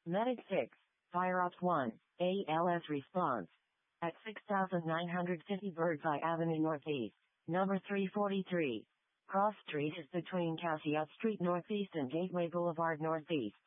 Medic 6, Fire Ops 1, ALS response. At 6950 Birdseye Avenue Northeast, number 343. Cross Street is between Cassiotte Street Northeast and Gateway Boulevard Northeast.